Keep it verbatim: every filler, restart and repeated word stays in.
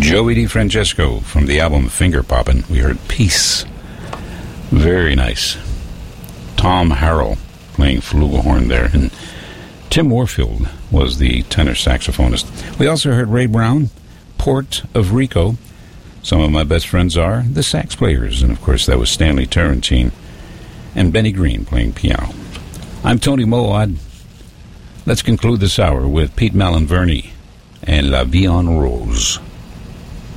Joey DeFrancesco from the album Finger Poppin'. We heard Peace. Very nice. Tom Harrell playing flugelhorn there. And Tim Warfield was the tenor saxophonist. We also heard Ray Brown, Port of Rico. Some of my best friends are the sax players. And, of course, that was Stanley Turrentine and Benny Green playing piano. I'm Tony Moad. Let's conclude this hour with Pete Malin-Verney and La Vie en Rose.